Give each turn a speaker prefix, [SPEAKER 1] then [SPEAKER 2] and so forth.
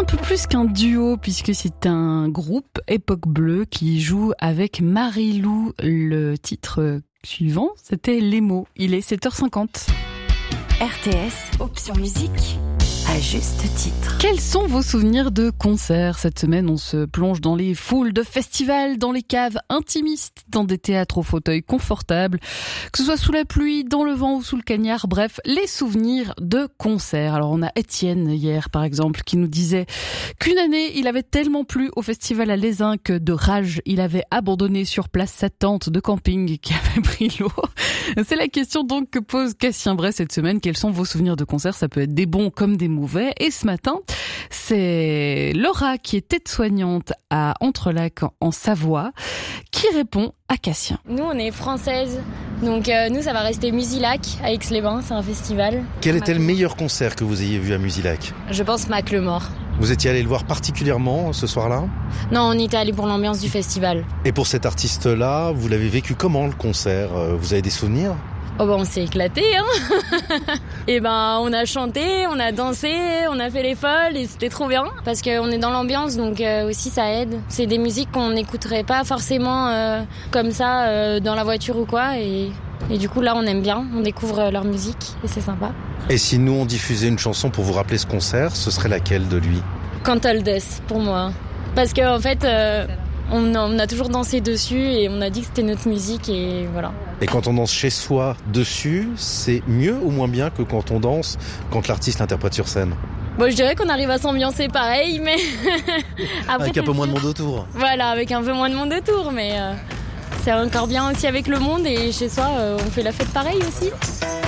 [SPEAKER 1] peu plus qu'un duo puisque c'est un groupe Époque Bleue qui joue avec Marie-Lou. Le titre suivant, c'était Les mots. Il est 7h50.
[SPEAKER 2] RTS, option musique, à juste titre.
[SPEAKER 1] Quels sont vos souvenirs de concerts ? Cette semaine, on se plonge dans les foules de festivals, dans les caves intimistes, dans des théâtres aux fauteuils confortables, que ce soit sous la pluie, dans le vent ou sous le cagnard, bref, les souvenirs de concerts. Alors on a Étienne hier par exemple qui nous disait qu'une année, il avait tellement plu au festival à Lézin que de rage, il avait abandonné sur place sa tente de camping qui avait pris l'eau. C'est la question donc que pose Cassien Bray cette semaine. Quels sont vos souvenirs de concerts ? Ça peut être des bons comme des mauvais. Et ce matin, c'est Laura qui est aide-soignante à Entrelacs en Savoie qui répond à Cassien.
[SPEAKER 3] Nous, on est françaises, donc nous, ça va rester Musilac à Aix-les-Bains, c'est un festival.
[SPEAKER 4] Quel était le meilleur concert que vous ayez vu à Musilac ?
[SPEAKER 3] Je pense Macklemore.
[SPEAKER 4] Vous étiez allé le voir particulièrement ce soir-là ?
[SPEAKER 3] Non, on y était allé pour l'ambiance du festival.
[SPEAKER 4] Et pour cet artiste-là, vous l'avez vécu comment le concert ? Vous avez des souvenirs ?
[SPEAKER 3] Oh on s'est éclaté, hein. Et on a chanté, on a dansé, on a fait les folles et c'était trop bien parce qu'on est dans l'ambiance, donc aussi ça aide. C'est des musiques qu'on n'écouterait pas forcément comme ça dans la voiture ou quoi, et du coup là on aime bien, on découvre leur musique et c'est sympa.
[SPEAKER 4] Et si nous on diffusait une chanson pour vous rappeler ce concert, ce serait laquelle de lui ?
[SPEAKER 3] Can't Hold Us pour moi, parce qu'en fait on a toujours dansé dessus et on a dit que c'était notre musique et voilà.
[SPEAKER 4] Et quand on danse chez soi dessus, c'est mieux ou moins bien que quand on danse quand l'artiste l'interprète sur scène ?
[SPEAKER 3] Bon, je dirais qu'on arrive à s'ambiancer pareil, mais après,
[SPEAKER 4] avec un peu moins de monde autour.
[SPEAKER 3] Voilà, avec un peu moins de monde autour, mais c'est encore bien aussi avec le monde et chez soi, on fait la fête pareil aussi.